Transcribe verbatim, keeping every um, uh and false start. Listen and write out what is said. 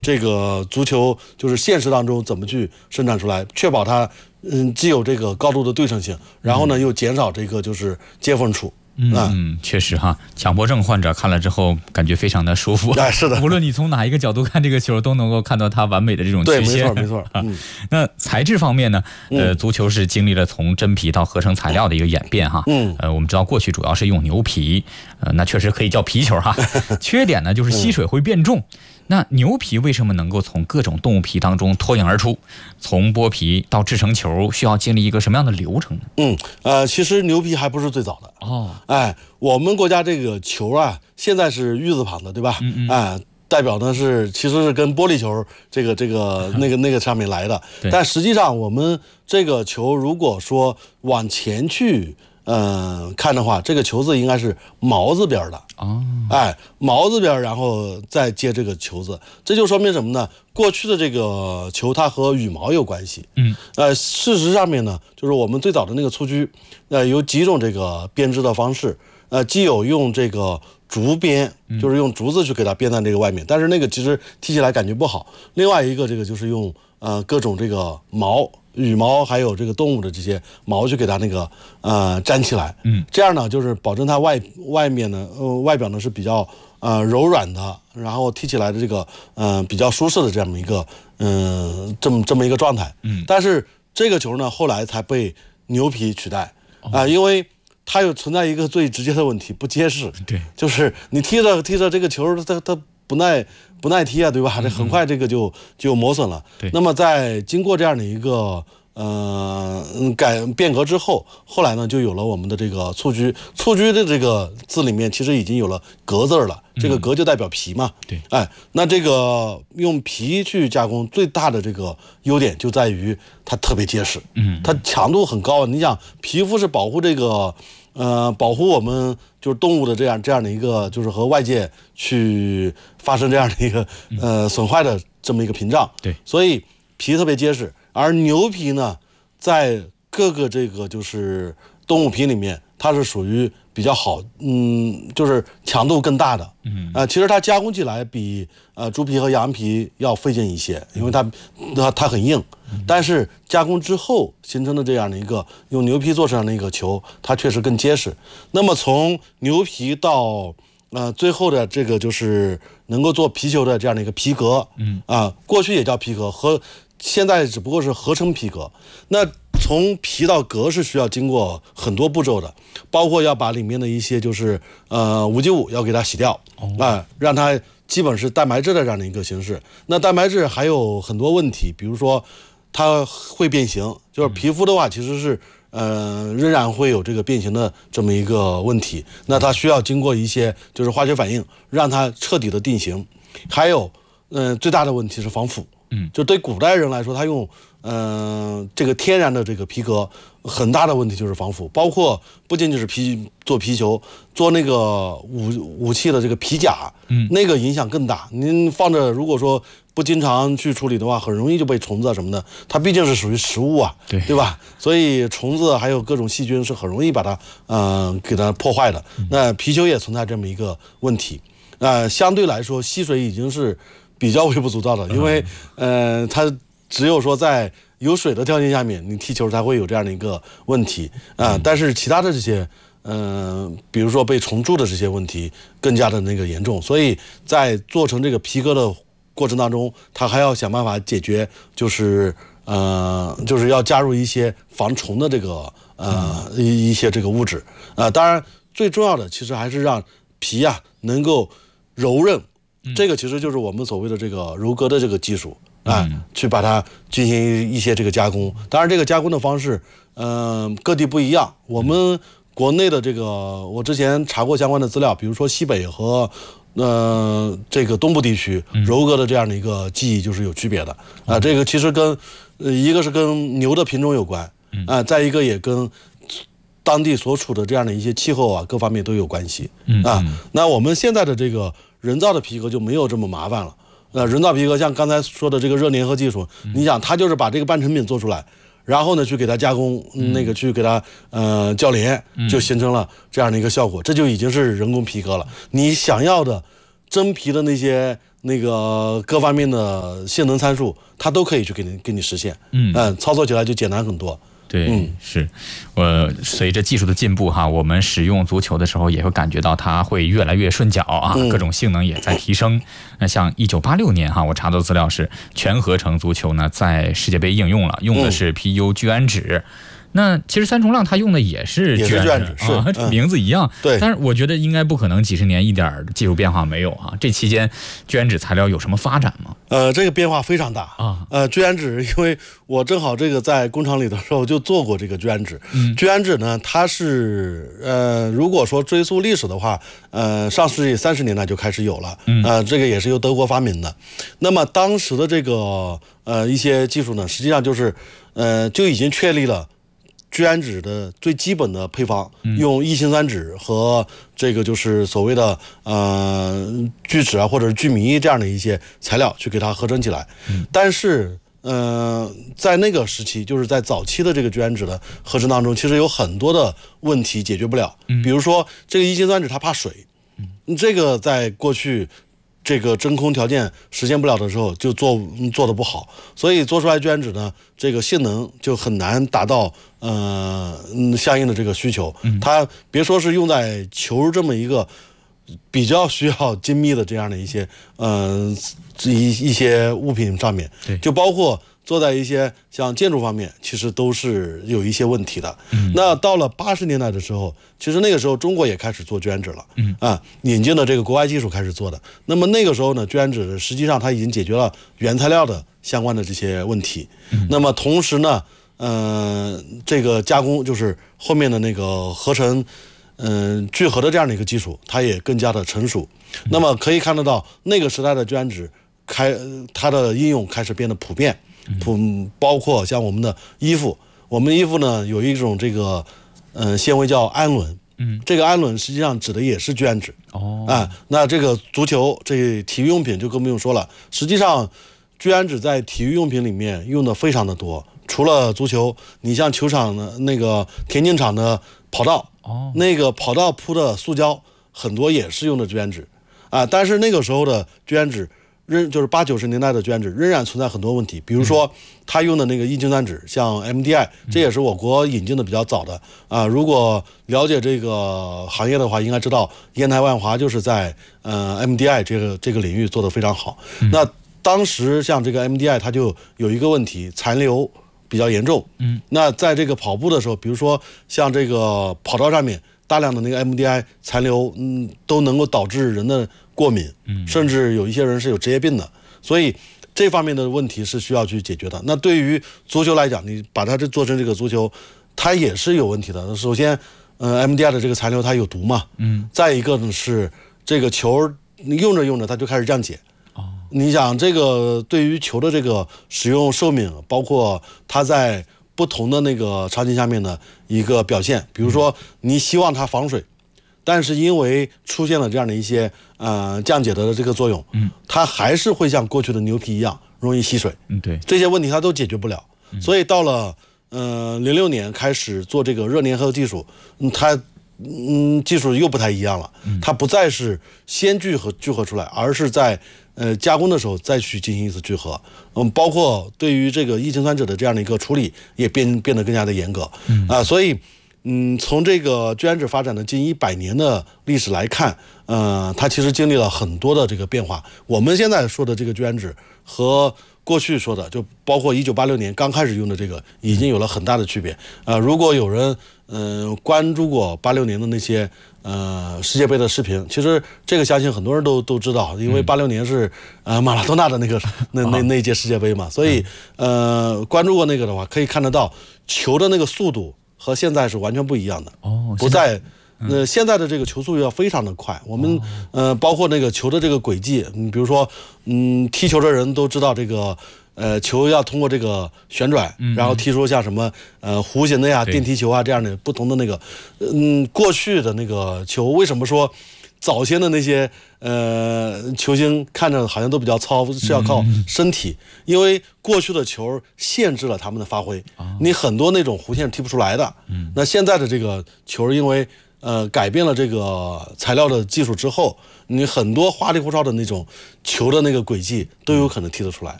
这个足球就是现实当中怎么去生产出来，确保它嗯既有这个高度的对称性，然后呢又减少这个就是接缝处。 嗯，确实哈，强迫症患者看了之后感觉非常的舒服。 哎，是的， 无论你从哪一个角度看这个球，都能够看到它完美的这种曲线。 对，没错，没错。嗯， 那材质方面呢？呃，足球是经历了从真皮到合成材料的一个演变哈。 嗯， 呃，我们知道过去主要是用牛皮，呃，那确实可以叫皮球哈。缺点呢就是吸水会变重。那牛皮为什么能够从各种动物皮当中脱颖而出？从剥皮到制成球，需要经历一个什么样的流程呢？ 嗯，呃，其实牛皮还不是最早的哦。 哎，我们国家这个球啊，现在是玉字旁的，对吧？ 嗯嗯。 哎，代表呢是其实是跟玻璃球这个这个那个那个上面来的，但实际上我们这个球如果说往前去。嗯、呃，看的话，这个球字应该是毛字边的哦， 哎，毛字边，然后再接这个球字，这就说明什么呢？过去的这个球它和羽毛有关系， 嗯， 呃，事实上面呢，就是我们最早的那个蹴鞠，呃，有几种这个编织的方式，呃，既有用这个竹编，就是用竹子去给它编在这个外面，但是那个其实踢起来感觉不好。另外一个这个就是用呃各种这个毛。羽毛还有这个动物的这些毛去给它那个呃粘起来， 嗯， 这样呢就是保证它外外面呢呃外表呢是比较呃柔软的，然后踢起来的这个嗯、呃、比较舒适的这么一个嗯、呃、这么这么一个状态， 嗯， 但是这个球呢后来才被牛皮取代啊、呃，因为它有存在一个最直接的问题，不结实， 对， 就是你踢着踢着这个球它它不耐。不耐踢啊，对吧？这很快这个就就磨损了。 对。 那么在经过这样的一个呃改变革之后，后来呢就有了我们的这个蹴鞠。蹴鞠的这个字里面其实已经有了革字了，这个革就代表皮嘛。 对。 哎，那这个用皮去加工，最大的这个优点就在于它特别结实。 嗯。 它强度很高。你想，皮肤是保护这个。呃，保护我们就是动物的这样这样的一个，就是和外界去发生这样的一个呃损坏的这么一个屏障。 对， 所以皮特别结实。而牛皮呢，在各个这个就是动物皮里面，它是属于比较好，嗯，就是强度更大的。 嗯， 啊、呃，其实它加工起来比呃猪皮和羊皮要费劲一些，因为它它它很硬。但是加工之后形成的这样的一个用牛皮做成的一个球，它确实更结实。那么从牛皮到呃最后的这个就是能够做皮球的这样的一个皮革， 嗯啊、呃，过去也叫皮革，和现在只不过是合成皮革。那从皮到革是需要经过很多步骤的，包括要把里面的一些就是呃无机物要给它洗掉啊、哦呃，让它基本是蛋白质的这样的一个形式。那蛋白质还有很多问题，比如说。它会变形，就是皮肤的话，其实是呃仍然会有这个变形的这么一个问题。那它需要经过一些就是化学反应，让它彻底的定型。还有，嗯、呃，最大的问题是防腐。 嗯， 就对古代人来说，他用嗯、呃、这个天然的这个皮革，很大的问题就是防腐，包括不仅仅是皮做皮球，做那个武武器的这个皮甲， 嗯， 那个影响更大。您放着，如果说不经常去处理的话，很容易就被虫子什么的，它毕竟是属于食物啊， 对对吧？所以虫子还有各种细菌是很容易把它嗯、呃、给它破坏的。那皮球也存在这么一个问题，呃，相对来说吸水已经是比较微不足道的，因为呃它只有说在有水的条件下面，你踢球才会有这样的一个问题啊、呃。但是其他的这些。嗯、呃，比如说被虫蛀的这些问题更加的那个严重，所以在做成这个皮革的过程当中，它还要想办法解决，就是呃，就是要加入一些防虫的这个呃一一些这个物质啊、呃。当然，最重要的其实还是让皮啊能够柔韧，这个其实就是我们所谓的这个柔革的这个技术啊、呃，去把它进行一些这个加工。当然，这个加工的方式，嗯、呃，各地不一样，我们。国内的这个，我之前查过相关的资料，比如说西北和呃这个东部地区柔革的这样的一个技艺就是有区别的啊、呃。这个其实跟呃一个是跟牛的品种有关啊、呃，再一个也跟当地所处的这样的一些气候啊各方面都有关系啊。那我们现在的这个人造的皮革就没有这么麻烦了。呃，人造皮革像刚才说的这个热粘合技术，你想它就是把这个半成品做出来。然后呢，去给它加工，嗯、那个去给它呃铰连，就形成了这样的一个效果，嗯、这就已经是人工皮革了。你想要的真皮的那些那个各方面的性能参数，它都可以去给你给你实现。嗯嗯，操作起来就简单很多。 对，嗯，是，呃，随着技术的进步哈，我们使用足球的时候也会感觉到它会越来越顺脚啊，各种性能也在提升。那像一九八六年哈，我查到资料是全合成足球呢在世界杯应用了，用的是 P U 聚氨酯。那其实三重浪它用的也是聚氨酯，是、啊嗯、名字一样， 对。 但是我觉得应该不可能几十年一点技术变化没有啊。这期间聚氨酯材料有什么发展吗？ 呃，这个变化非常大啊。呃，聚氨酯，因为我正好这个在工厂里的时候就做过这个聚氨酯。嗯，聚氨酯呢，它是呃，如果说追溯历史的话，呃，上世纪三十年代就开始有了。嗯，呃，这个也是由德国发明的。那么当时的这个呃一些技术呢，实际上就是呃就已经确立了。聚氨酯的最基本的配方，用异氰酸酯和这个就是所谓的呃聚酯啊，或者是聚醚这样的一些材料去给它合成起来。但是呃，在那个时期，就是在早期的这个聚氨酯的合成当中，其实有很多的问题解决不了。比如说这个异氰酸酯它怕水，这个在过去这个真空条件实现不了的时候，就做做的不好，所以做出来聚氨酯呢，这个性能就很难达到呃相应的这个需求。它别说是用在球这么一个比较需要精密的这样的一些呃一一些物品上面，就包括做在一些像建筑方面，其实都是有一些问题的。嗯、那到了八十年代的时候，其实那个时候中国也开始做聚氨酯了，嗯啊，引进的这个国外技术开始做的。那么那个时候呢，聚氨酯实际上它已经解决了原材料的相关的这些问题。嗯、那么同时呢，呃，这个加工就是后面的那个合成，嗯、呃，聚合的这样的一个技术，它也更加的成熟。嗯、那么可以看得到，那个时代的聚氨酯开它的应用开始变得普遍。普包括像我们的衣服，我们衣服呢有一种这个呃纤维叫氨纶，嗯，这个氨纶实际上指的也是聚氨酯。哦，啊，那这个足球这体育用品就更不用说了。实际上，聚氨酯在体育用品里面用的非常的多。除了足球，你像球场的那个田径场的跑道，哦，那个跑道铺的塑胶很多也是用的聚氨酯，啊，但是那个时候的聚氨酯。仍就是八九十年代的聚氨酯仍然存在很多问题，比如说它用的那个异氰酸酯，像 M D I， 这也是我国引进的比较早的啊。如果了解这个行业的话，应该知道烟台万华就是在呃 M D I 这个这个领域做得非常好。那当时像这个 M D I 它就有一个问题，残留比较严重。嗯，那在这个跑步的时候，比如说像这个跑道上面大量的那个 M D I 残留，嗯，都能够导致人的过敏，甚至有一些人是有职业病的，所以这方面的问题是需要去解决的。那对于足球来讲，你把它这做成这个足球，它也是有问题的。首先，呃 ，M D I 的这个残留它有毒嘛，嗯，再一个呢是这个球你用着用着它就开始降解。哦，你想这个对于球的这个使用寿命，包括它在不同的那个场景下面的一个表现，比如说你希望它防水。但是因为出现了这样的一些呃降解的这个作用，嗯，它还是会像过去的牛皮一样容易吸水， 嗯，对， 这些问题它都解决不了，嗯、所以到了呃零六年开始做这个热粘合技术，嗯，它嗯技术又不太一样了，它不再是先聚合聚合出来，而是在呃加工的时候再去进行一次聚合，嗯，包括对于这个异氰酸酯的这样的一个处理也变变得更加的严格，嗯啊、呃，所以。嗯，从这个聚氨酯发展的近一百年的历史来看，呃，它其实经历了很多的这个变化。我们现在说的这个聚氨酯和过去说的，就包括一九八六年刚开始用的这个，已经有了很大的区别。呃，如果有人嗯、呃、关注过八六年的那些呃世界杯的视频，其实这个相信很多人都都知道，因为八六年是呃马拉多纳的那个那那那一届世界杯嘛，所以呃关注过那个的话，可以看得到球的那个速度。和现在是完全不一样的哦，不在，呃，现在的这个球速要非常的快。我们呃，包括那个球的这个轨迹，你比如说，嗯，踢球的人都知道这个，呃，球要通过这个旋转，然后踢出像什么呃弧形的呀、电梯球啊这样的不同的那个，嗯，过去的那个球为什么说？早先的那些呃球星看着好像都比较糙，是要靠身体，因为过去的球限制了他们的发挥，你很多那种弧线踢不出来的。那现在的这个球，因为呃改变了这个材料的技术之后，你很多花里胡哨的那种球的那个轨迹都有可能踢得出来。